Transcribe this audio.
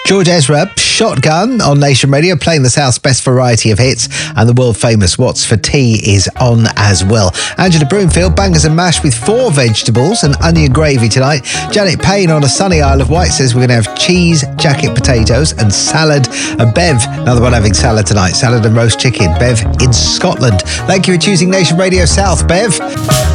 George Ezra, Shotgun on Nation Radio, playing the South's best variety of hits, and the world-famous What's for Tea is on as well. Angela Broomfield, bangers and mash with 4 vegetables and onion gravy tonight. Janet Payne on a sunny Isle of Wight says we're going to have cheese, jacket potatoes and salad. And Bev, another one having salad tonight, salad and roast chicken. Bev in Scotland. Thank you for choosing Nation Radio South, Bev.